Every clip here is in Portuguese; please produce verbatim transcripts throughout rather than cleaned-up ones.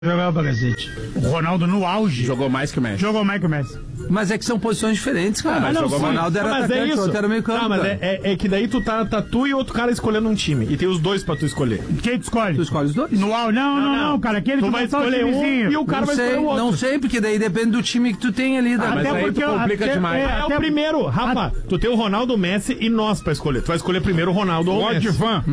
Jogava pra cacete. O Ronaldo no auge. Jogou mais que o Messi. Jogou mais que o Messi. Mas é que são posições diferentes, cara. Ah, mas não, o Ronaldo era ah, mas atacante, é isso. o outro era meio campo. Ah, mas é, é, é que daí tu tá, tá tu e outro cara escolhendo um time. E tem os dois pra tu escolher. Quem tu escolhe? Tu escolhe os dois? No auge. Não, não, não, não, cara. Aquele tu que vai botar o escolher um timezinho. e o cara não vai sei, escolher o outro. não sei, porque daí depende do time que tu tem ali. Da... Ah, mas Até aí porque tu complica até- demais. é, É até- o primeiro, Rafa, tu tem o Ronaldo, o Messi e nós pra escolher. Tu vai escolher primeiro o Ronaldo ou o Messi. fã.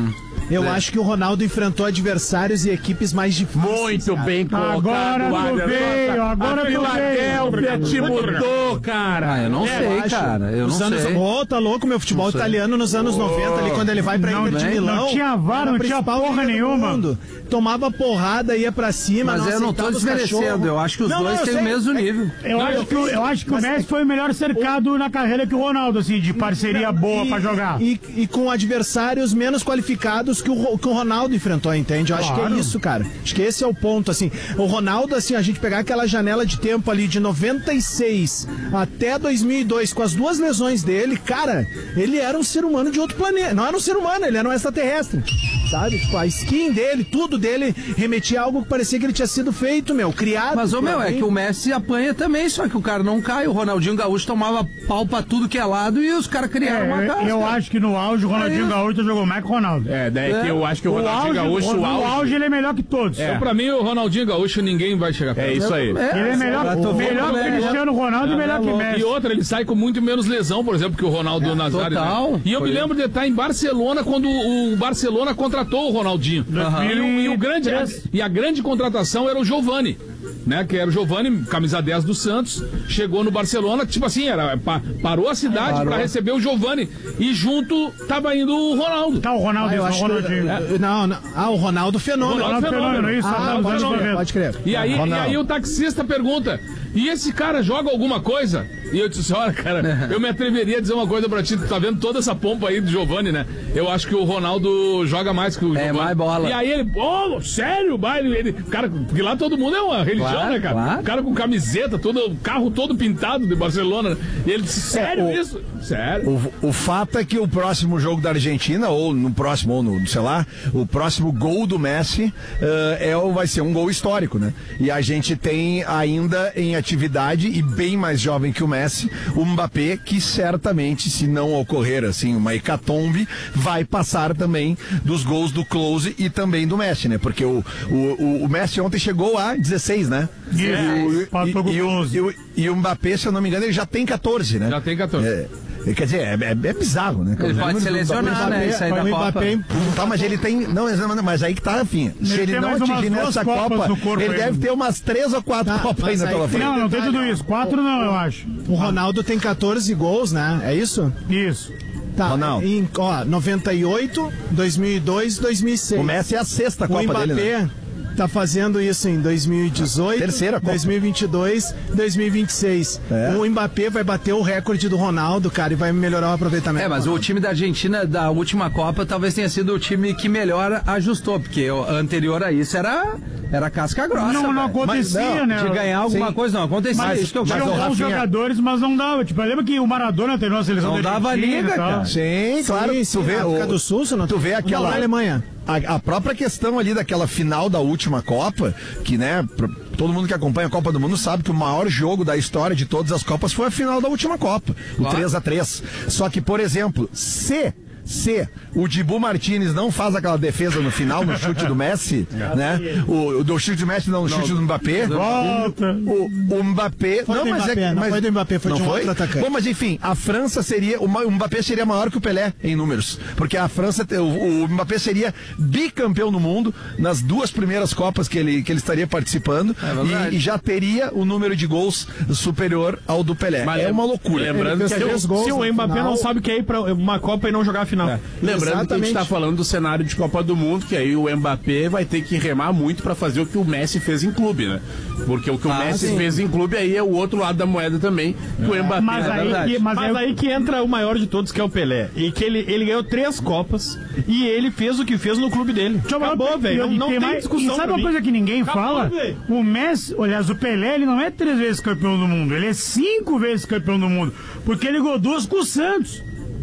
Eu É. acho que o Ronaldo enfrentou adversários e equipes mais difíceis. Muito cara. bem colocado. Agora tu Adler. veio, Nossa, agora a tu Filadélfia te mudou, cara. Ah, eu não É, sei, eu acho. cara. Eu Nos não anos... sei. Ô, tá louco, meu futebol sei. italiano nos anos noventa, ali, quando ele vai pra Não, Inter de não Milão. tinha V A R, era a não tinha principal porra liga do nenhuma. mundo. Tomava porrada, ia pra cima. Mas eu não tô aceitava os desmerecendo. cachorros. Eu acho que os Não, dois não, eu têm o sei. mesmo É- nível. Eu, Não, acho, eu que, o- eu acho que o mas Messi é- foi o melhor cercado na carreira que o Ronaldo, assim, de parceria boa E- pra jogar. E, e com adversários menos qualificados que o, Ro- que o Ronaldo enfrentou, entende? Eu acho Claro. que é isso, cara. Acho que esse é o ponto, assim. O Ronaldo, assim, a gente pegar aquela janela de tempo ali de noventa e seis até dois mil e dois, com as duas lesões dele, cara, ele era um ser humano de outro planeta. Não era um ser humano, ele era um extraterrestre. Sabe? Tipo, a skin dele, tudo dele remetia a algo que parecia que ele tinha sido feito, meu, criado. Mas, ô, meu, é alguém. que o Messi apanha também, só que o cara não cai. O Ronaldinho Gaúcho tomava pau pra tudo que é lado e os caras criaram uma É, casa. eu cara. acho que no auge o Ronaldinho É isso. Gaúcho jogou mais que o Ronaldo. É, daí É. que eu acho que o O Ronaldinho auge, Gaúcho, o, o no auge... auge ele é melhor que todos. É. Então, pra mim, o Ronaldinho Gaúcho, ninguém vai chegar perto. É isso aí. É, Ele é melhor, eu tô melhor vendo, que o né? Cristiano Ronaldo e melhor que louco. Messi. E outra, ele sai com muito menos lesão, por exemplo, que o Ronaldo Nazário. total. Né? E eu Foi me ele. lembro de estar em Barcelona quando o Barcelona contratou o Ronaldinho. Aham. E, o, e, o grande, a, e a grande contratação era o Giovani. Né, que era o Giovani, camisa dez do Santos, chegou no Barcelona, tipo assim, era, pa, parou a cidade Parou. pra receber o Giovani. E junto tava indo o Ronaldo. Tá o Ronaldo, Ah, eu o acho que- Ronaldinho. eh, não, não. Ah, o Ronaldo Fenômeno. Ronaldo Ronaldo Fenômeno, isso. Ah, Ronaldo pode Fenômeno. crer, pode crer. E aí, e Ronaldo. aí o taxista pergunta, e esse cara joga alguma coisa? E eu disse, olha, cara, eu me atreveria a dizer uma coisa pra ti, tu tá vendo toda essa pompa aí do Giovani, né? Eu acho que o Ronaldo joga mais que o É, Giovani. mais bola. E aí ele, oh, sério? Baile, ele, cara, porque lá todo mundo é uma religião, Claro, né, cara? claro. O cara com camiseta, todo, o carro todo pintado de Barcelona, né? E ele disse, sério É, o- isso? Sério. O, o fato é que o próximo jogo da Argentina, ou no próximo, ou no, sei lá, o próximo gol do Messi eh, é, o- vai ser um gol histórico, né? E a gente tem ainda em atividade, e bem mais jovem que o Messi, o Mbappé, que certamente, se não ocorrer assim uma hecatombe, vai passar também dos gols do Klose e também do Messi, né? Porque o, o, o, o Messi ontem chegou a dezesseis, né? Isso, E o- empatou com e, e, o- Klose. e o- e o Mbappé, se eu não me engano, ele já tem catorze, né? Já tem catorze. É, quer dizer, é, é- é bizarro, né? Ele O pode número do selecionar, Mbappé- né? Isso aí da o Copa. Mbappé, Tá, mas ele tem. Não, mas- mas aí que tá, Rafinha. Se Ele ele tem não mais umas atingir duas nessa Copas Copa, no corpo ele ainda. deve ter umas três ou quatro Tá, Copas mas ainda aí pela tem- frente. Não, não tem tudo isso. Quatro não, eu acho. O Ronaldo tem catorze gols, né? É isso? Isso. Tá. Ronaldo. Em, ó, noventa e oito, dois mil e dois, dois mil e seis. O Messi é a sexta O Copa Mbappé dele, né? tá fazendo isso em dois mil e dezoito, Terceira Copa. dois mil e vinte e dois, dois mil e vinte e seis. É. O Mbappé vai bater o recorde do Ronaldo, cara, e vai melhorar o aproveitamento. É, mas o time da Argentina da última Copa talvez tenha sido o time que melhor ajustou, porque o anterior a isso era, era casca grossa. Não, não velho. acontecia, Mas não, né? De ganhar alguma Sim. coisa, não acontecia. Mas isso que eu tinha quero o dizer. bons Rafinha- jogadores, mas não dava. Tipo, lembra que o Maradona treinou a seleção Não da dava Argentina liga, e tal? cara. Sim, claro. Sim, sim, tu vê, a África o- do Sul, você não tu vê não, aquela. na Alemanha. A, a própria questão ali daquela final da última Copa, que, né, pra- todo mundo que acompanha a Copa do Mundo sabe que o maior jogo da história de todas as Copas foi a final da última Copa, o Claro. três a três. Só que, por exemplo, se se o Dibu Martínez não faz aquela defesa no final, no chute do Messi, né? O, o do chute do Messi, não, no chute do Mbappé. Volta. O, o Mbappé. Foi não, do mas Mbappé, é, não mas, foi do Mbappé, foi não de um foi? outro atacante. Bom, mas enfim, a França seria. O Ma- o Mbappé seria maior que o Pelé em números. Porque a França. te- O, o Mbappé seria bicampeão no mundo nas duas primeiras Copas que ele, que ele estaria participando. verdade. e, e já teria o número de gols superior ao do Pelé. Mas é lem- uma loucura. lembrando Ele que fez a três gente- gols Se o na Mbappé final. não sabe que é ir pra uma Copa e não jogar a final. Lembrando que a gente Exatamente. tá falando do cenário de Copa do Mundo, que aí o Mbappé vai ter que remar muito pra fazer o que o Messi fez em clube, né? Porque o que o Ah, Messi sim. fez em clube aí é o outro lado da moeda também, que o Mbappé... Mas é aí verdade. que- mas Mas aí- aí que entra o maior de todos, que é o Pelé. E que ele, ele ganhou três Copas e ele fez o que fez no clube dele. Deixa eu falar- Acabou, velho. Não, e não tem, mais- discussão. E sabe pra uma mim. coisa que ninguém Acabou, fala? velho. O Messi, aliás, o Pelé, ele não é três vezes campeão do mundo, ele é cinco vezes campeão do mundo. Porque ele ganhou duas com o Santos.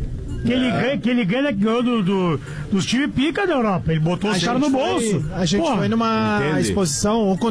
Que ele ganha, que ele ganha que ganhou do, do, dos times pica da Europa. Ele botou A os caras gente no foi- bolso. A gente Porra. foi numa Entendi. exposição, ou